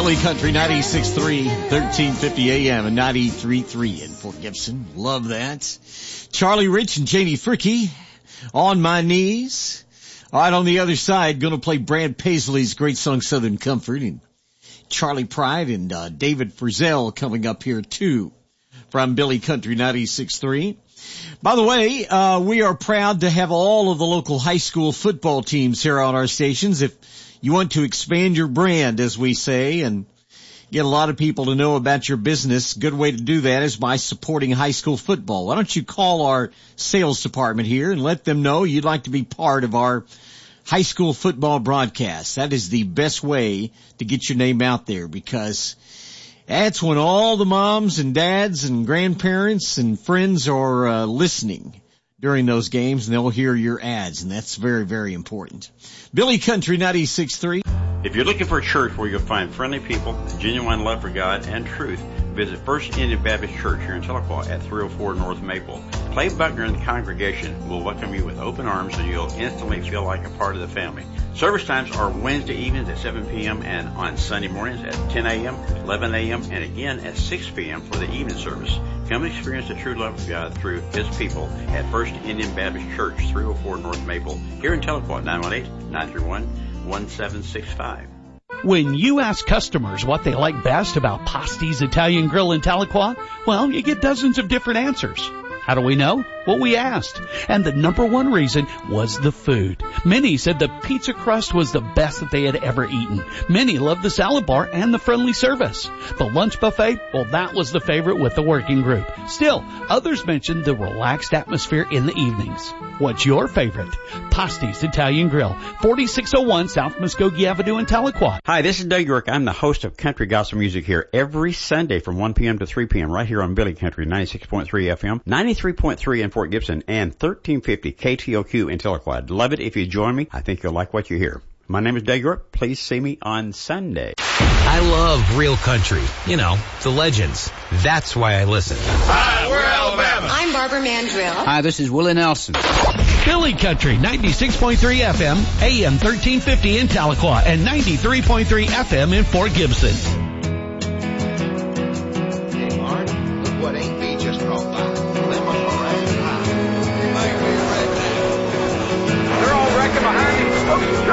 Billy Country 96.3, 1350 AM and 93.3 in Fort Gibson. Love that. Charlie Rich and Janie Fricky, On My Knees. All right, on the other side, going to play Brad Paisley's great song Southern Comfort, and Charlie Pride and David Frizzell coming up here too from Billy Country 96.3. By the way, we are proud to have all of the local high school football teams here on our stations. If you want to expand your brand, as we say, and get a lot of people to know about your business, good way to do that is by supporting high school football. Why don't you call our sales department here and let them know you'd like to be part of our high school football broadcast. That is the best way to get your name out there, because that's when all the moms and dads and grandparents and friends are listening during those games, and they'll hear your ads, and that's very, very important. Billy Country 96.3. If you're looking for a church where you'll find friendly people, genuine love for God, and truth, visit First Indian Baptist Church here in Tahlequah at 304 North Maple. Clay Buckner and the congregation will welcome you with open arms, and you'll instantly feel like a part of the family. Service times are Wednesday evenings at 7 p.m. and on Sunday mornings at 10 a.m., 11 a.m., and again at 6 p.m. for the evening service. Come and experience the true love of God through His people at First Indian Baptist Church, 304 North Maple, here in Tahlequah, 918-931-1765. When you ask customers what they like best about Pasti's Italian Grill in Tahlequah, well, you get dozens of different answers. How do we know? Well, we asked. And the number one reason was the food. Many said the pizza crust was the best that they had ever eaten. Many loved the salad bar and the friendly service. The lunch buffet, well, that was the favorite with the working group. Still, others mentioned the relaxed atmosphere in the evenings. What's your favorite? Pasti's Italian Grill, 4601 South Muskogee Avenue in Tahlequah. Hi, this is Doug York. I'm the host of Country Gospel Music here every Sunday from 1 p.m. to 3 p.m. right here on Billy Country 96.3 FM, 93.3 in Fort Gibson, and 1350 KTOQ in Tahlequah. I'd love it if you join me. I think you'll like what you hear. My name is Doug York. Please see me on Sunday. I love real country. You know, the legends. That's why I listen. Hi, we're Alabama. I'm Barbara Mandrill. Hi, this is Willie Nelson. Billy Country 96.3 FM, AM 1350 in Tahlequah, and 93.3 FM in Fort Gibson. Hey, Mark, look what Aunt B just brought by. They're all wrecking behind me.